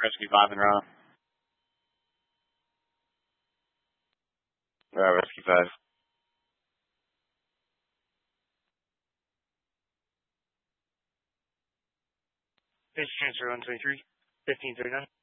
Rescue 5 and row. Rescue 5. Base transfer 123, 1539.